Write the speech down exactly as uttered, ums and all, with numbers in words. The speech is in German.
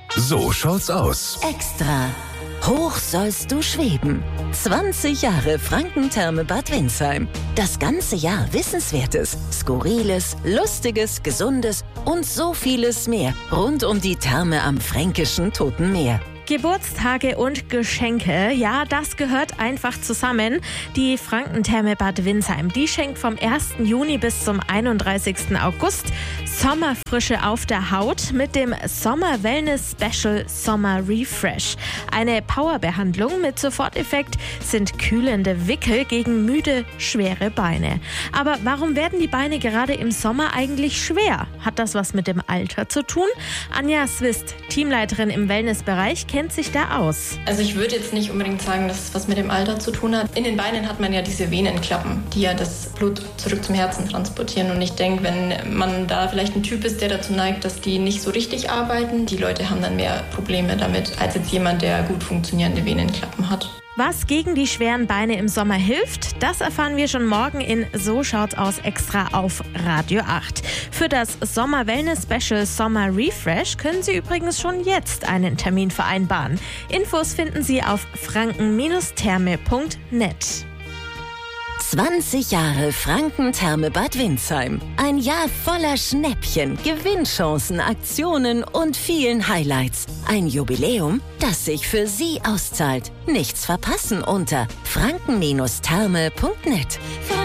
So schaut's aus. Extra. Hoch sollst du schweben. zwanzig Jahre Frankentherme Bad Windsheim. Das ganze Jahr Wissenswertes, Skurriles, Lustiges, Gesundes und so vieles mehr rund um die Therme am fränkischen Toten Meer. Geburtstage und Geschenke, ja, das gehört einfach zusammen. Die Frankentherme Bad Windsheim, die schenkt vom ersten Juni bis zum einunddreißigsten August Sommerfrische auf der Haut mit dem Sommer Wellness Special Sommer Refresh. Eine Powerbehandlung mit Soforteffekt sind kühlende Wickel gegen müde, schwere Beine. Aber warum werden die Beine gerade im Sommer eigentlich schwer? Hat das was mit dem Alter zu tun? Anja Swist, Teamleiterin im Wellnessbereich, kennt sich da aus. Also ich würde jetzt nicht unbedingt sagen, dass es was mit dem Alter zu tun hat. In den Beinen hat man ja diese Venenklappen, die ja das Blut zurück zum Herzen transportieren. Und ich denke, wenn man da vielleicht ein Typ ist, der dazu neigt, dass die nicht so richtig arbeiten, die Leute haben dann mehr Probleme damit, als jetzt jemand, der gut funktionierende Venenklappen hat. Was gegen die schweren Beine im Sommer hilft, das erfahren wir schon morgen in So schaut's aus extra auf Radio acht. Für das Sommer Wellness Special Sommer Refresh können Sie übrigens schon jetzt einen Termin vereinbaren. Infos finden Sie auf franken Therme punkt net. zwanzig Jahre Frankentherme Bad Windsheim. Ein Jahr voller Schnäppchen, Gewinnchancen, Aktionen und vielen Highlights. Ein Jubiläum, das sich für Sie auszahlt. Nichts verpassen unter franken Therme punkt net.